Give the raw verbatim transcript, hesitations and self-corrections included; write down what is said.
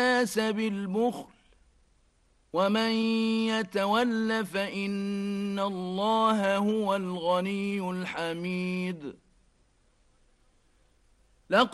الناس بالبخل ومن يتول فإن الله هو الغني الحميد.